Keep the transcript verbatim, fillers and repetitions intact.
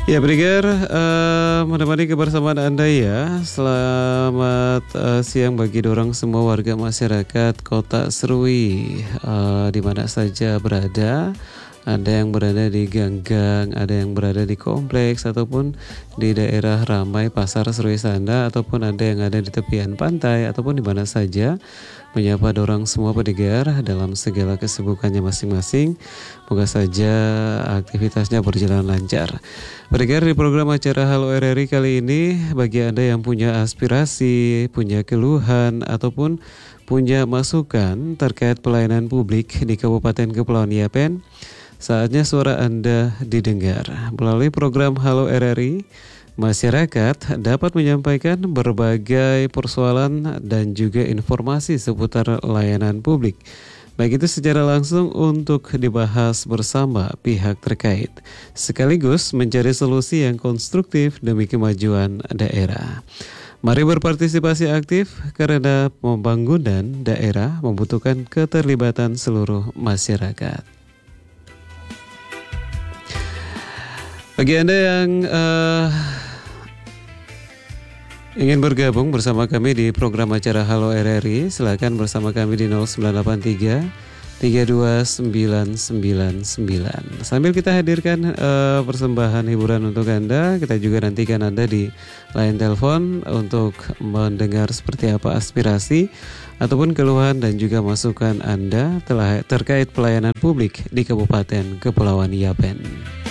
Ya, Briger, uh, menemani kebersamaan Anda ya. Selamat uh, siang bagi dorong semua warga masyarakat Kota Serui, uh, di mana saja berada. Ada yang berada di ganggang, ada yang berada di kompleks, ataupun di daerah ramai Pasar Serui Sanda, ataupun ada yang ada di tepian pantai, ataupun di mana saja. Menyapa dorang semua pendengar dalam segala kesibukannya masing-masing. Moga saja aktivitasnya berjalan lancar. Pendengar, di program acara Halo R R I kali ini, bagi Anda yang punya aspirasi, punya keluhan, ataupun punya masukan terkait pelayanan publik di Kabupaten Kepulauan Yapen, saatnya suara Anda didengar. Melalui program Halo R R I, masyarakat dapat menyampaikan berbagai persoalan dan juga informasi seputar layanan publik, baik itu secara langsung untuk dibahas bersama pihak terkait, sekaligus mencari solusi yang konstruktif demi kemajuan daerah. Mari berpartisipasi aktif karena pembangunan daerah membutuhkan keterlibatan seluruh masyarakat. Bagi Anda yang uh, ingin bergabung bersama kami di program acara Halo R R I, silakan bersama kami di nol sembilan delapan tiga tiga dua sembilan sembilan sembilan. Sambil kita hadirkan uh, persembahan hiburan untuk Anda, kita juga nantikan Anda di line telepon untuk mendengar seperti apa aspirasi ataupun keluhan dan juga masukan Anda telah terkait pelayanan publik di Kabupaten Kepulauan Yapen.